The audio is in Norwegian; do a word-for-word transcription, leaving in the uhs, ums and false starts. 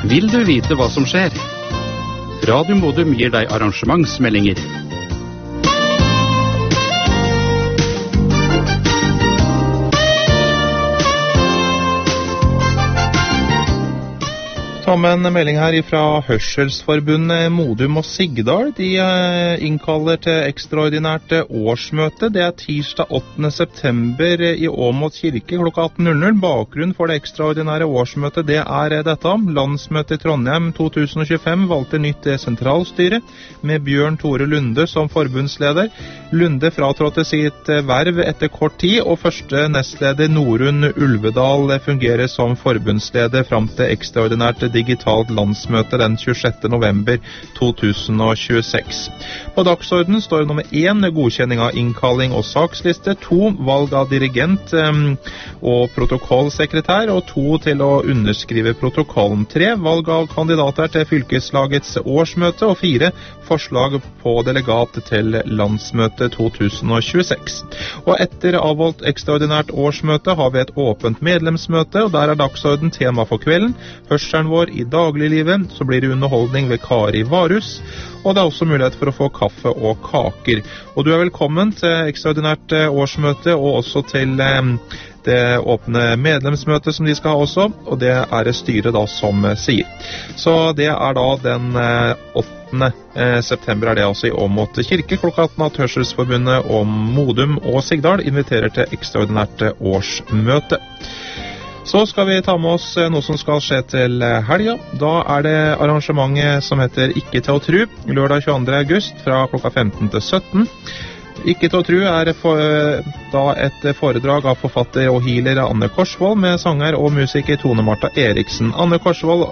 Vil du vite hva som skjer? Radio Modum gir deg arrangementsmeldinger. Ta med en melding her fra Hørselsforbundet Modum og Sigdal. De innkaller til ekstraordinært årsmøte. Det er tirsdag åttende september i Åmot kirke klokka atten null null. Bakgrunn for det ekstraordinære årsmøtet det er dette. Landsmøtet i Trondheim to tusen og tjuefem valgte nytt sentralstyre med Bjørn Tore Lunde som forbundsleder. Lunde fratrådte sitt verv etter kort tid, og første nestleder Norunn Ulvedal fungerer som forbundsleder frem til ekstraordinært digitalt landsmøte den tjuesjette november to tusen og tjueseks. På dagsordenen står nummer én godkjenning av innkalling og saksliste, to valg av dirigent um, og protokollsekretær, og to til å underskrive protokollen, tre valg av kandidater til fylkeslagets årsmøte, og fire forslag på delegat til landsmøte to tusen og tjueseks. Og etter avholdt ekstraordinært årsmøte har vi et åpent medlemsmøte, og der er dagsorden tema for kvelden. Hørselen vår i dagliglivet, så blir det underholdning ved Kari Varus, og det er også mulighet for å få kaffe og kaker. Og du er velkommen til ekstraordinært årsmøte, og også til eh, det åpne medlemsmøtet som de skal ha også, og det er det styret da som sier. Så det er da den åttende september er det altså i Åmot kirke klokka atten at Hørselsforbundet og Modum og Sigdal inviterer til ekstraordinært årsmøte. Så skal vi ta med oss noe som skal skje til helga. Da er det arrangementet som heter Ikke til å tru, lørdag tjueandre august fra klokka femten til sytten. Ikke til å tru er for, da et foredrag av forfatter og healer Anne Korsvold med sanger og musiker Tone Marta Eriksen. Anne Korsvold